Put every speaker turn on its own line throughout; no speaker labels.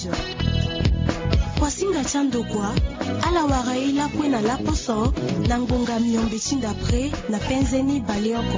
Kwasinga Chandokwa, ala waraila kwena laposo, nangonga miombe chinda pre, na penzeni balioko.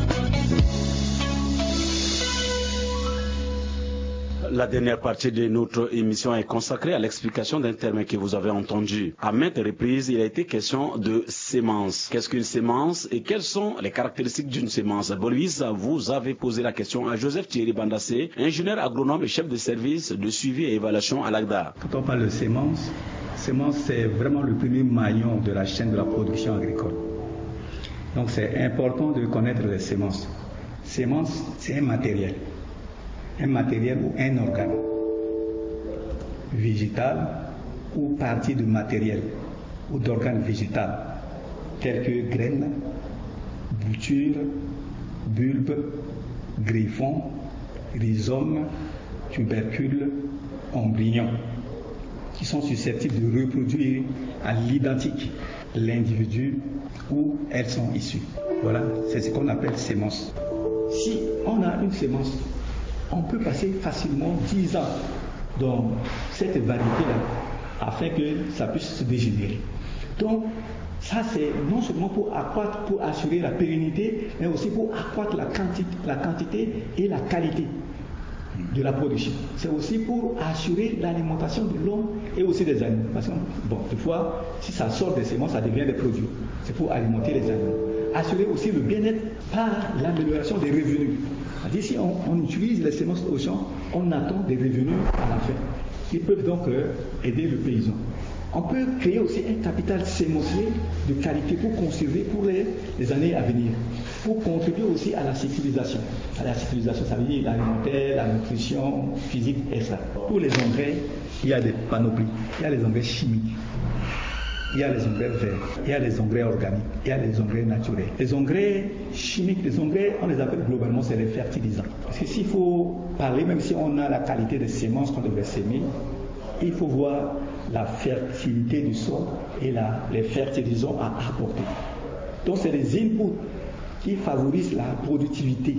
La dernière partie de notre émission est consacrée à l'explication d'un terme que vous avez entendu. À maintes reprises, il a été question de sémence. Qu'est-ce qu'une sémence et quelles sont les caractéristiques d'une sémence? Boris, vous avez posé la question à Joseph Thierry Bandassé, ingénieur agronome et chef de service de suivi et évaluation à l'AGDA.
Quand on parle de sémence, c'est vraiment le premier maillon de la chaîne de la production agricole. Donc c'est important de connaître les sémences. Sémence, c'est un matériel ou un organe végétal ou partie de matériel ou d'organe végétal tels que graines, boutures, bulbes, greffons, rhizomes, tubercules, embryons qui sont susceptibles de reproduire à l'identique l'individu où elles sont issues. Voilà, c'est ce qu'on appelle sémence. Si on a une sémence, on peut passer facilement 10 ans dans cette variété-là afin que ça puisse se dégénérer. Donc, ça c'est non seulement pour assurer la pérennité, mais aussi pour accroître la quantité et la qualité de la production. C'est aussi pour assurer l'alimentation de l'homme et aussi des animaux. Parce que, toutefois, si ça sort des sémences, ça devient des produits. C'est pour alimenter les animaux. Assurer aussi le bien-être par l'amélioration des revenus. C'est-à-dire, si on utilise les sémences au champ, on attend des revenus à la fin. Ils peuvent donc aider le paysan. On peut créer aussi un capital sémencier de qualité pour conserver pour les années à venir, pour contribuer aussi à la sécurisation. À la sécurisation, ça veut dire l'alimentaire, la nutrition physique et ça. Pour les engrais, il y a des panoplies. Il y a les engrais chimiques, il y a les engrais verts, il y a les engrais organiques, il y a les engrais naturels. Les engrais chimiques, les engrais, on les appelle globalement, c'est les fertilisants. Parce que s'il faut parler, même si on a la qualité des semences qu'on devrait s'aimer, il faut voir la fertilité du sol et les fertilisants à apporter. Donc c'est les inputs qui favorisent la productivité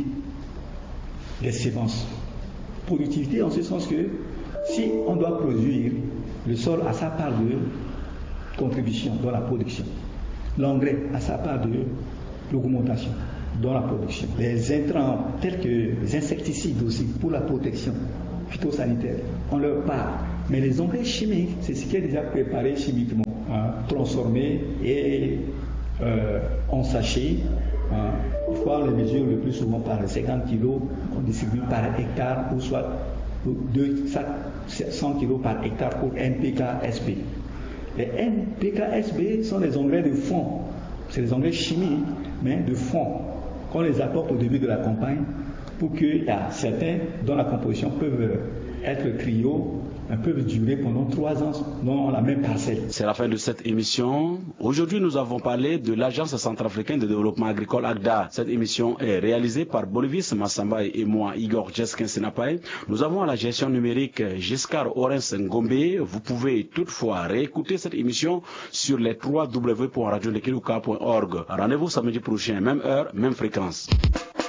des semences. Productivité en ce sens que si on doit produire, le sol a sa part de contribution dans la production. L'engrais a sa part de l'augmentation dans la production. Les intrants tels que les insecticides aussi pour la protection phytosanitaire ont leur part. Mais les engrais chimiques, c'est ce qui est déjà préparé chimiquement, transformé et en sachet. Il faut les mesures le plus souvent par 50 kg qu'on distribue par hectare ou soit 100 kg par hectare pour NPK-SP. Les NPK-SP sont des engrais de fond. C'est des engrais chimiques, mais de fond, qu'on les apporte au début de la campagne pour qu'il y a certains dont la composition peut être trio, peuvent durer pendant 3 ans dans la même parcelle.
C'est la fin de cette émission. Aujourd'hui, nous avons parlé de l'Agence centrafricaine de développement agricole AGDA. Cette émission est réalisée par Bolivis Massamba et moi, Igor Jeskin Senapai. Nous avons à la gestion numérique Giscard Orens Ngombe. Vous pouvez toutefois réécouter cette émission sur les www.radiolekiluka.org. Rendez-vous samedi prochain, même heure, même fréquence.